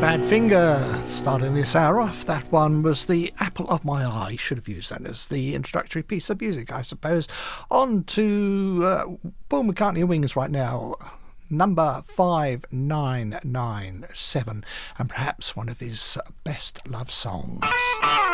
Badfinger starting this hour off. That one was the apple of my eye. Should have used that as the introductory piece of music, I suppose. On to Paul McCartney and Wings right now. Number 5997, and perhaps one of his best love songs.